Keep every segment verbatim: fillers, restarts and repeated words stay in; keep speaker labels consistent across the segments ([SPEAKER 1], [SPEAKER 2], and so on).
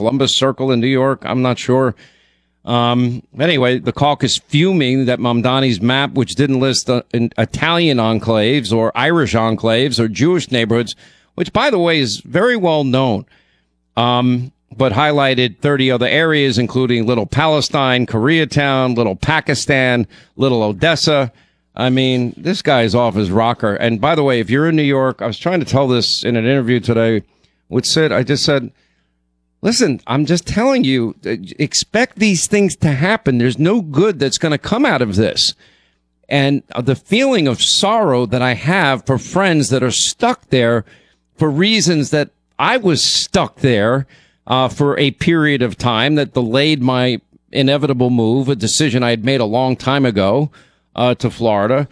[SPEAKER 1] Columbus Circle in New York. I'm not sure. Um, anyway, the caucus fuming that Mamdani's map, which didn't list uh, in Italian enclaves or Irish enclaves or Jewish neighborhoods, which, by the way, is very well known, um, but highlighted thirty other areas, including Little Palestine, Koreatown, Little Pakistan, Little Odessa. I mean, this guy's off his rocker. And by the way, if you're in New York, I was trying to tell this in an interview today with Sid. I just said, listen, I'm just telling you, expect these things to happen. There's no good that's going to come out of this. And the feeling of sorrow that I have for friends that are stuck there for reasons that I was stuck there uh, for a period of time that delayed my inevitable move, a decision I had made a long time ago uh, to Florida.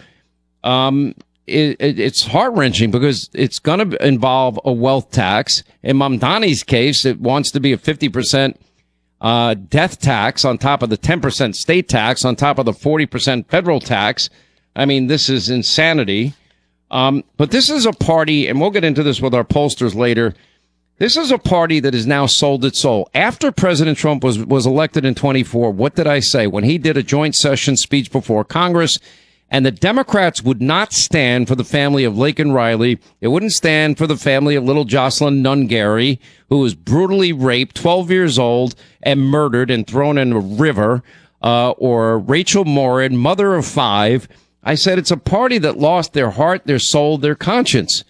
[SPEAKER 1] Um It, it, it's heart-wrenching because it's going to involve a wealth tax. In Mamdani's case, it wants to be a fifty percent uh, death tax on top of the ten percent state tax, on top of the forty percent federal tax. I mean, this is insanity. Um, but this is a party, and we'll get into this with our pollsters later. This is a party that has now sold its soul. After President Trump was, was elected in twenty-four, what did I say? When he did a joint session speech before Congress, and the Democrats would not stand for the family of Laken Riley. It wouldn't stand for the family of little Jocelyn Nungary, who was brutally raped, twelve years old, and murdered and thrown in a river, uh, or Rachel Morin, mother of five. I said it's a party that lost their heart, their soul, their conscience.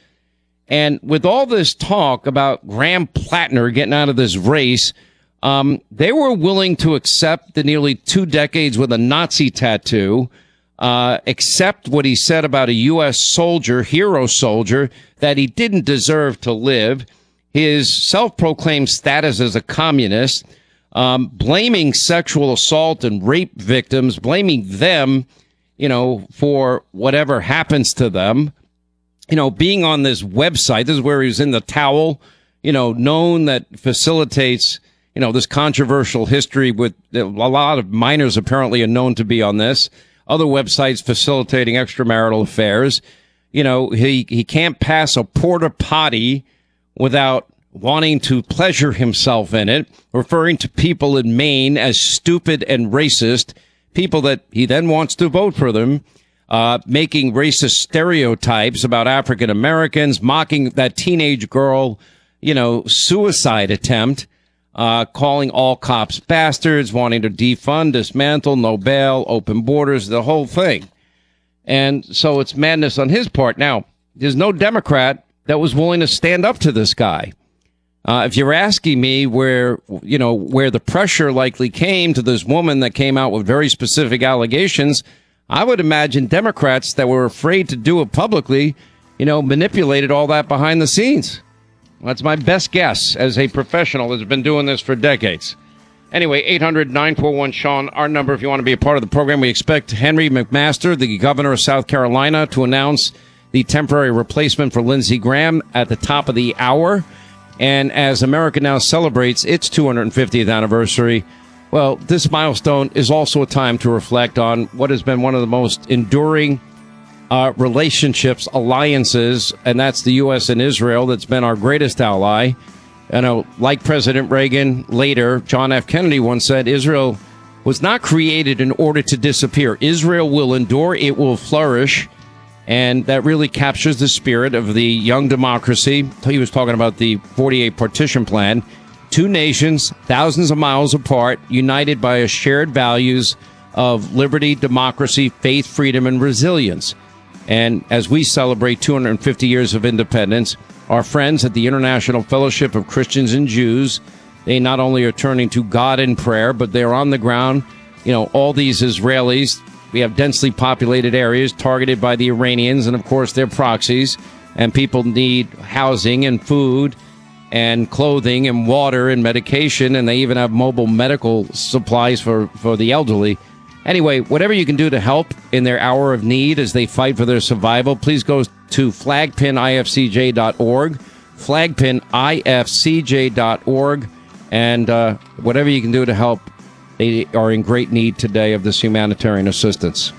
[SPEAKER 1] And with all this talk about Graham Plattner getting out of this race, um, they were willing to accept the nearly two decades with a Nazi tattoo, Uh, accept what he said about a U S soldier, hero soldier, that he didn't deserve to live, his self-proclaimed status as a communist, um, blaming sexual assault and rape victims, blaming them, you know, for whatever happens to them, you know, being on this website. This is where he was in the towel, you know, known that facilitates, you know, this controversial history with a lot of minors apparently are known to be on this. Other websites facilitating extramarital affairs. You know, he, he can't pass a porta potty without wanting to pleasure himself in it, referring to people in Maine as stupid and racist, people that he then wants to vote for them, uh, making racist stereotypes about African Americans, mocking that teenage girl, you know, suicide attempt. Uh, calling all cops bastards, wanting to defund, dismantle, no bail, open borders, the whole thing. And so it's madness on his part. Now, there's no Democrat that was willing to stand up to this guy. Uh, if you're asking me where, you know, where the pressure likely came to this woman that came out with very specific allegations, I would imagine Democrats that were afraid to do it publicly, you know, manipulated all that behind the scenes. That's my best guess as a professional that's been doing this for decades. Anyway, eight hundred nine four one Sean, our number if you want to be a part of the program. We expect Henry McMaster, the governor of South Carolina, to announce the temporary replacement for Lindsey Graham at the top of the hour. And as America now celebrates its two hundred fiftieth anniversary, well, this milestone is also a time to reflect on what has been one of the most enduring Uh, relationships, alliances, and that's the U S and Israel. That's been our greatest ally. You know, like President Reagan, later, John F. Kennedy once said, Israel was not created in order to disappear. Israel will endure, it will flourish, and that really captures the spirit of the young democracy. He was talking about the forty-eight partition plan. Two nations, thousands of miles apart, united by a shared values of liberty, democracy, faith, freedom, and resilience. And as we celebrate two hundred fifty years of independence, our friends at the International Fellowship of Christians and Jews, they not only are turning to God in prayer, but they're on the ground. You know, all these Israelis, we have densely populated areas targeted by the Iranians and, of course, their proxies. And people need housing and food and clothing and water and medication. And they even have mobile medical supplies for, for the elderly. Anyway, whatever you can do to help in their hour of need as they fight for their survival, please go to flag pin I F C J dot org, flag pin I F C J dot org, and uh, whatever you can do to help. They are in great need today of this humanitarian assistance.